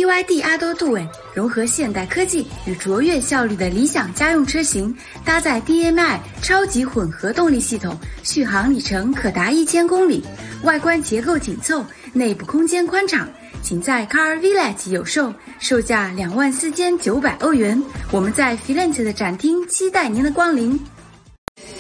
BYD 阿多杜韦融合现代科技与卓越效率的理想家用车型，搭载 DMI 超级混合动力系统，续航里程可达1000公里，外观结构紧凑，内部空间宽敞，仅在 Car Village 有售，售价24900欧元。我们在 Firenze 的展厅期待您的光临。